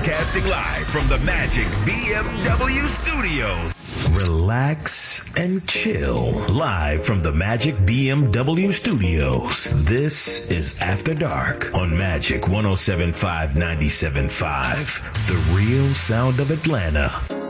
Broadcasting live from the Magic BMW Studios. Relax and chill. Live from the Magic BMW Studios. This is After Dark on Magic 107.5 97.5. The real sound of Atlanta.